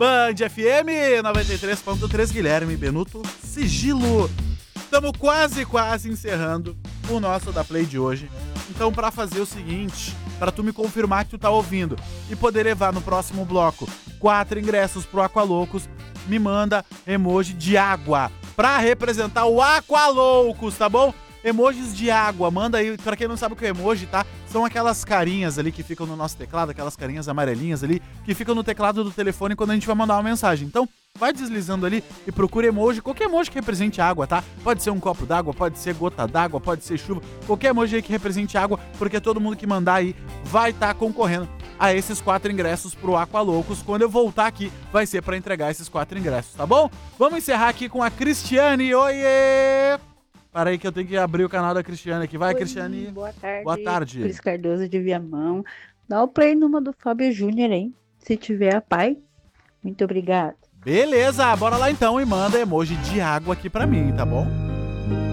Band FM 93.3, Guilherme Benuto, Sigilo. Estamos quase encerrando o nosso da Play de hoje. Então, para fazer o seguinte, para tu me confirmar que tu tá ouvindo e poder levar no próximo bloco 4 ingressos pro Aqualoucos, me manda emoji de água pra representar o Aqualoucos, tá bom? Emojis de água, manda aí. Pra quem não sabe o que é emoji, tá? São aquelas carinhas ali que ficam no nosso teclado, aquelas carinhas amarelinhas ali, que ficam no teclado do telefone quando a gente vai mandar uma mensagem. Então, vai deslizando ali e procura emoji, qualquer emoji que represente água, tá? Pode ser um copo d'água, pode ser gota d'água, pode ser chuva, qualquer emoji aí que represente água, porque todo mundo que mandar aí vai estar concorrendo a esses 4 ingressos pro Aqualoucos. Quando eu voltar aqui, vai ser pra entregar esses 4 ingressos, tá bom? Vamos encerrar aqui com a Cristiane. Oiê! Para aí que eu tenho que abrir o canal da Cristiane aqui. Vai, Oi, Cristiane. boa tarde. Boa tarde. Cris Cardoso de Viamão. Dá o play numa do Fábio Júnior, hein? Se tiver a pai. Muito obrigada. Beleza, bora lá então e manda emoji de água aqui pra mim, tá bom?